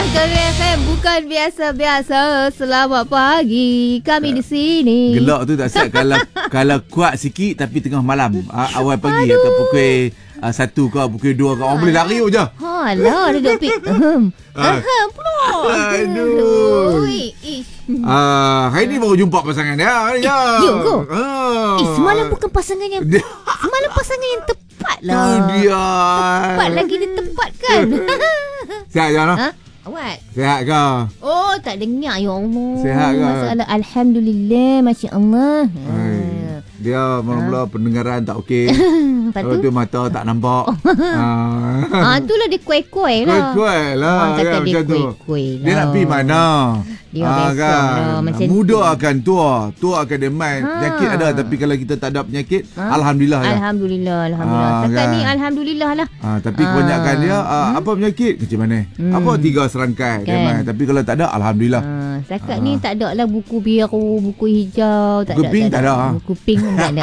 Bukan biasa-biasa. Selamat pagi. Kami di sini. Gelak tu tak siap kalau kuat sikit tapi tengah malam. Awal pagi atau pukul 1 ke pukul 2 ke. Orang boleh lari je. Alah, duduk pik. Pula. Aduh. Hari ni baru jumpa pasangan dia. Ya ke? Semalam bukan pasangan yang semalam pasangan yang tepat lah. Tu dia. Tepat lagi dia tepat kan? Sihat je lah. Awak? Sihat ke? Oh, tak dengar ya Allah. Sihat ke? Masalah Alhamdulillah, Masya Allah. Dia mula-mula pendengaran tak okey. Lepas Lepas tu mata tak nampak. Itulah dia kuih-kuih lah. Kuih-kuih lah. Orang kata Kan, dia macam tu. kuih-kuih lah. Dia nak pergi mana? Dia besok lah, macam muda tu. akan tua. Tua akan demai. Penyakit ada. Tapi kalau kita tak ada penyakit, Alhamdulillah lah. Alhamdulillah. Setakat ni Alhamdulillah lah. Tapi kebanyakan dia apa penyakit? Kecil mana? Apa 3 serangkai demai. Tapi kalau tak ada, Alhamdulillah. Setakat ni tak ada lah buku biru, buku hijau. Buku pink tak ada. Buku pink pun tak ada.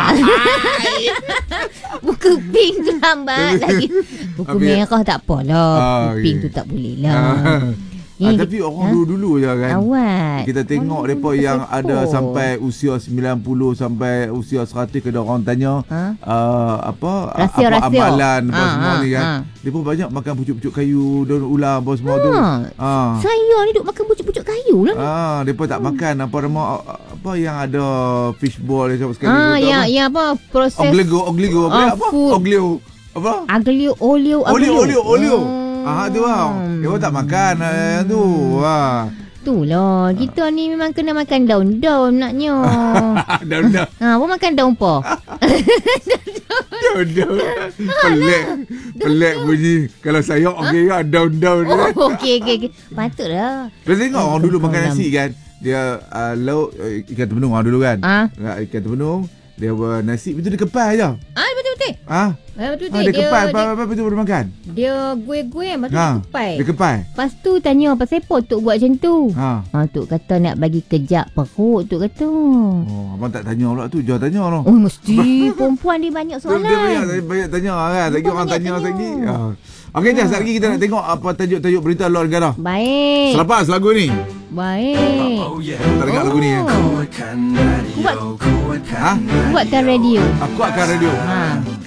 Buku pink tu lambat lagi. Buku merah tak apalah. Buku pink tu tak boleh lah. Tapi orang dulu-dulu je kan. Awak. Kita tengok mereka yang ada sampai usia 90 sampai usia 100 kada orang tanya apa amalan apa semua ni kan. Depa banyak makan pucuk-pucuk kayu, daun ulam apa semua tu. Saya ni duk makan pucuk-pucuk kayu lah. Depa tak makan apa nama apa yang ada fishball yang sekali yang apa proses ogligo apa oglio apa olio tu lah. Dia tak makan tu. Itulah. Kita ni memang kena makan daun-daun naknya. Daun-daun. Pun makan daun apa? Daun-daun. Pelik bunyi. Kalau saya okey kan daun-daun. Okey. Patutlah. Lepas tengok orang dulu makan nasi kan. Dia lauk ikan termenung dulu kan. Ikan termenung. Dia buat nasi. Itu dia kepas je. Betul-betul. Betul-betul. Dia kepas. Apa tu boleh makan? Dia gue-gue. Lepas tu dia kepas. Dia kepas. Lepas tu tanya pasal apa Tok buat macam tu. Tok kata nak bagi kejap perut. Tok kata. Abang tak tanya pula tu. Jangan tanya lah. Mesti. Perempuan dia banyak soalan. Dia banyak tanya kan. Lagi orang tanya lagi. Okey, sekejap lagi kita nak tengok apa tajuk-tajuk berita luar negara. Baik. Selepas lagu ni. Baik. Kita dengar lagu ni. Kuatkan radio. Kuatkan radio.